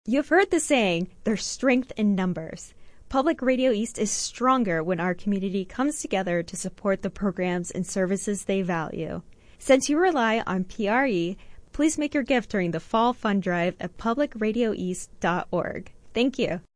You've heard the saying, there's strength in numbers. Public Radio East is stronger when our community comes together to support the programs and services they value. Since you rely on PRE, please make your gift during the Fall Fund Drive at publicradioeast.org. Thank you.